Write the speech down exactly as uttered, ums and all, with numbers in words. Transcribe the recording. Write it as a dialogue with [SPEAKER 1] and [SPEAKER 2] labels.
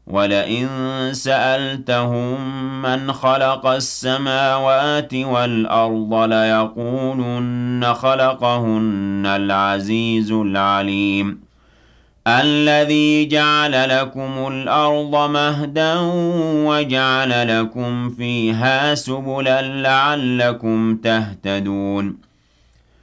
[SPEAKER 1] وَلَئِن سَأَلْتَهُم مَّنْ خَلَقَ السَّمَاوَاتِ وَالْأَرْضَ لَيَقُولُنَّ خَلَقَهُنَّ الْعَزِيزُ الْعَلِيمُ الَّذِي جَعَلَ لَكُمُ الْأَرْضَ مَهْدًا وَجَعَلَ لَكُمْ فِيهَا سُبُلًا لَّعَلَّكُمْ تَهْتَدُونَ